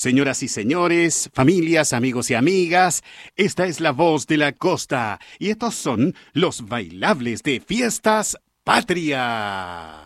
Señoras y señores, familias, amigos y amigas, esta es la voz de la costa y estos son los bailables de Fiestas Patria.